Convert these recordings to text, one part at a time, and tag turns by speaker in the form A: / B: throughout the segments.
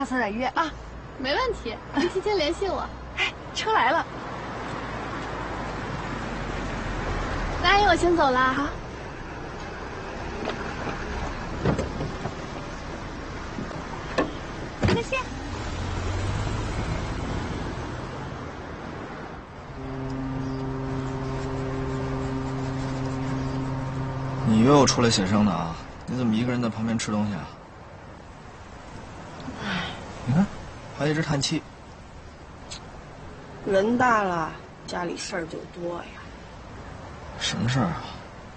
A: 下次再约啊。
B: 没问题，您提前联系我。
A: 哎，车来了。
B: 那阿姨，我先走啦。
A: 好。再见。
C: 你约我出来写生的啊？你怎么一个人在旁边吃东西啊？
A: 唉，
C: 你看，还一直叹气。
A: 人大了，家里事儿就多呀。
C: 什么事儿啊？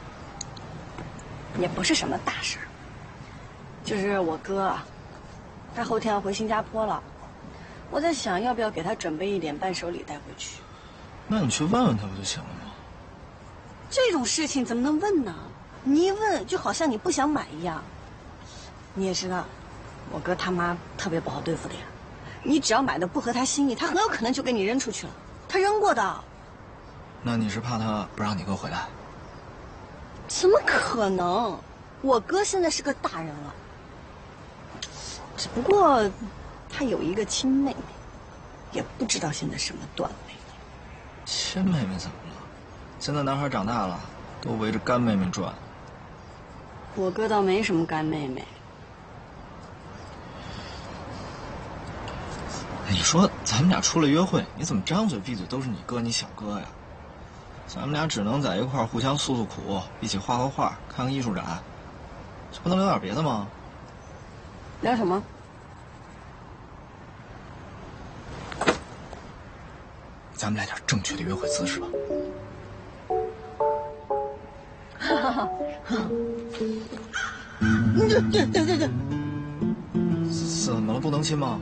A: 也不是什么大事儿，就是我哥啊，他后天要回新加坡了，我在想要不要给他准备一点伴手礼带回去。
C: 那你去问问他不就行了吗？
A: 这种事情怎么能问呢？你一问就好像你不想买一样。你也知道，我哥他妈特别不好对付的呀。你只要买的不合他心意，他很有可能就给你扔出去了。他扔过的。
C: 那你是怕他不让你哥回来？
A: 怎么可能？我哥现在是个大人了，只不过他有一个亲妹妹，也不知道现在什么段位。
C: 亲妹妹怎么了？现在男孩长大了，都围着干妹妹转。
A: 我哥倒没什么干妹妹。
C: 你说咱们俩出来约会，你怎么张嘴闭嘴都是你哥你小哥呀？咱们俩只能在一块儿互相诉诉苦，一起画画，看看艺术展，这不能聊点别的吗？
A: 聊什么？
C: 咱们来点正确的约会姿势吧。
A: 对，
C: 怎么了？不能亲吗？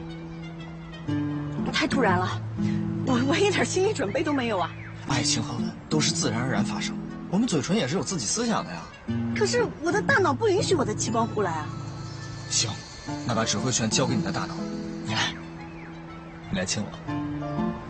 A: 太突然了，我一点心理准备都没有啊。
C: 爱情和吻都是自然而然发生，我们嘴唇也是有自己思想的呀。
A: 可是我的大脑不允许我的器官胡来啊。
C: 行，那把指挥权交给你的大脑，你来亲我。